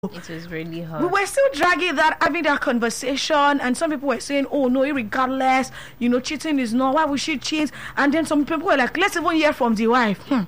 It was really hard. We were still dragging that, having that conversation, and some people were saying, oh no, regardless, cheating is not, why would she cheat? And then some people were like, let's even hear from the wife. The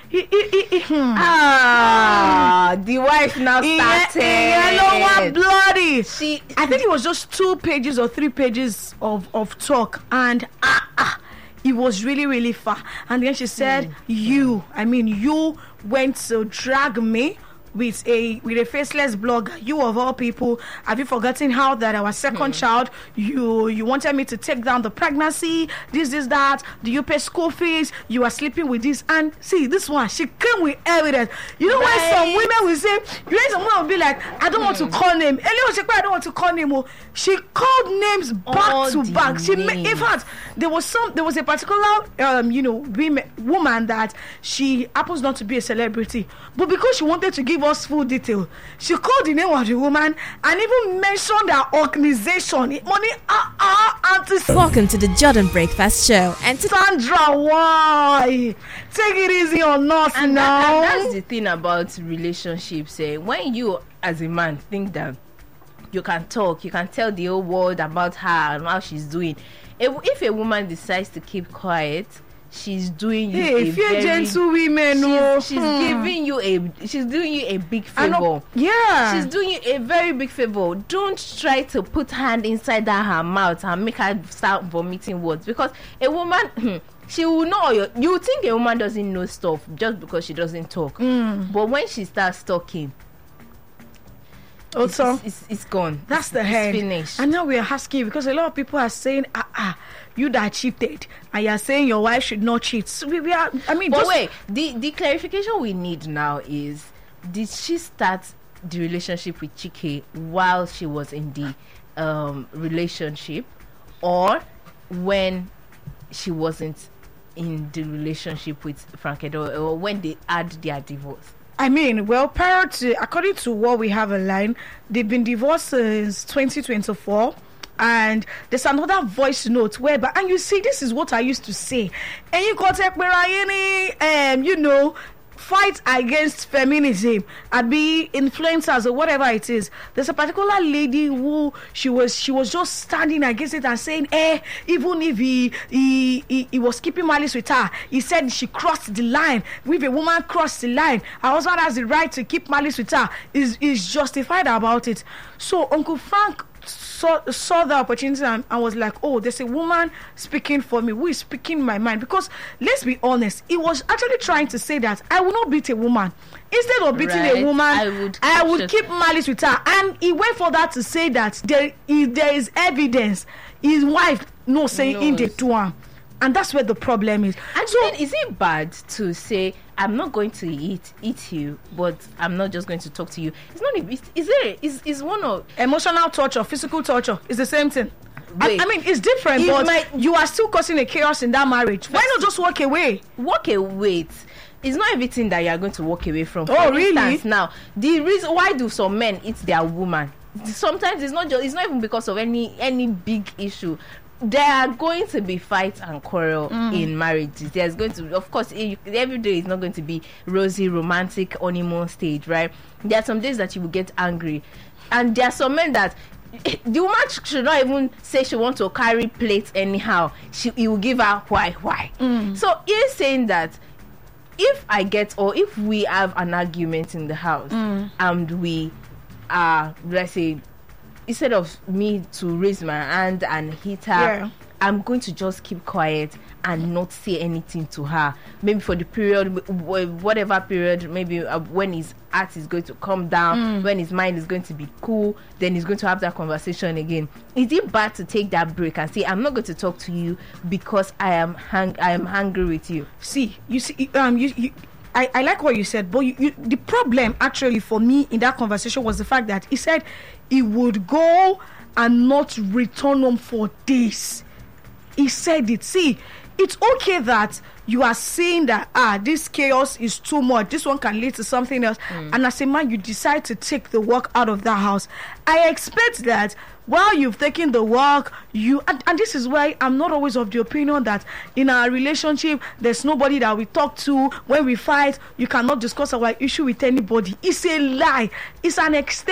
wife now started. Yellow one bloody. I think it was just 2 pages or 3 pages of talk, and it was really, really far. And then she said, you went to drag me with a faceless blogger. You of all people, have you forgotten how that our second child, you wanted me to take down the pregnancy, this, that, do you pay school fees, you are sleeping with this, and see this one, she came with evidence. Why some women will say, some women will be like, I don't want to call name. I don't want to call name. She called names back to back. In fact, there was a particular woman that she happens not to be a celebrity, but because she wanted to give us full detail, she called the name of the woman and even mentioned her organization. Welcome to the Jordan Breakfast Show. And Sandra, why? Take it easy on us now. And that's the thing about relationships. When you, as a man, think that you can talk, you can tell the whole world about her and how she's doing. If a woman decides to keep quiet, she's doing you gentle women. She's giving you she's doing you a big favor. She's doing you a very big favor. Don't try to put hand inside her mouth and make her start vomiting words, because a woman she will know. You think a woman doesn't know stuff just because she doesn't talk, but when she starts talking, also it's gone. That's the head. Finished. And now we are asking, because a lot of people are saying, you that cheated, and you're saying your wife should not cheat. So wait, the clarification we need now is, did she start the relationship with Chike while she was in the relationship, or when she wasn't in the relationship with Frank Eddo, or when they had their divorce? Prior to, according to what we have online, they've been divorced since 2024. And there's another voice note whereby, and you see, this is what I used to say, and you got fight against feminism, be influencers or whatever it is. There's a particular lady who she was just standing against it and saying, even if he was keeping malice with her, he said she crossed the line. If a woman crossed the line, her husband has the right to keep malice with her, is justified about it. So Uncle Frank saw the opportunity and was like, there's a woman speaking for me, who is speaking my mind. Because let's be honest, he was actually trying to say that I will not beat a woman. Instead of beating a woman, I would keep malice with her. And he went for that to say that there is evidence his wife saying in the to. And that's where the problem is. And so, then is it bad to say, I'm not going to eat you, but I'm not just going to talk to you? It's not. Is one of emotional torture, physical torture? It's the same thing. It's different, but you are still causing a chaos in that marriage. Why not just walk away? Walk away. It's not everything that you are going to walk away from. Really? Instance, now, the reason why do some men eat their woman? Sometimes it's not even because of any big issue. There are going to be fights and quarrel in marriages. There's going to, of course, every day is not going to be rosy, romantic, honeymoon stage, right? There are some days that you will get angry, and there are some men that the woman should not even say she wants to carry plates anyhow. He will give her why. So he's saying that if we have an argument in the house and we are, let's say, instead of me to raise my hand and hit her, I'm going to just keep quiet and not say anything to her. Maybe for the period, whatever period, maybe when his heart is going to calm down, when his mind is going to be cool, then he's going to have that conversation again. Is it bad to take that break and say, I'm not going to talk to you because I am angry with you? See, I like what you said, but the problem actually for me in that conversation was the fact that he said he would go and not return home for days. He said it. See, it's okay that you are seeing that this chaos is too much, this one can lead to something else, and as a man you decide to take the work out of that house. I expect that while you've taken the work, and this is why I'm not always of the opinion that in our relationship there's nobody that we talk to. When we fight, you cannot discuss our issue with anybody. It's a lie. It's an extension